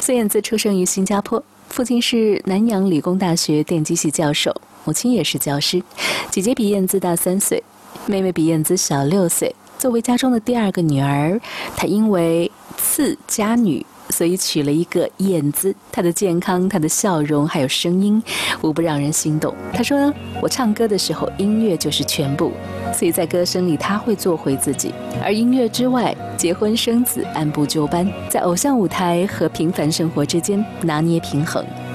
孙燕姿出生于新加坡，父亲是南洋理工大学电机系教授，母亲也是教师。姐姐比燕姿大3岁，妹妹比燕姿小6岁。作为家中的第2个女儿，她因为次家女，所以取了一个燕姿。她的健康、她的笑容还有声音，无不让人心动。她说：“我唱歌的时候，音乐就是全部，所以在歌声里，她会做回自己。而音乐之外，结婚生子，按部就班，在偶像舞台和平凡生活之间拿捏平衡。”